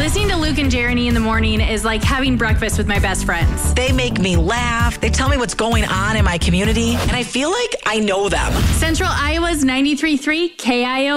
Listening to Luke and Jeremy in the morning is like having breakfast with my best friends. They make me laugh. They tell me what's going on in my community, and I feel like I know them. Central Iowa's 93.3 KIO.